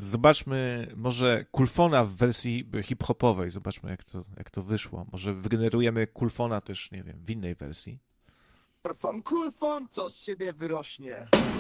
zobaczmy może Kulfona w wersji hip-hopowej. Zobaczmy, jak to wyszło. Może wygenerujemy Kulfona też, nie wiem, w innej wersji. Kulfon, co z ciebie wyrośnie?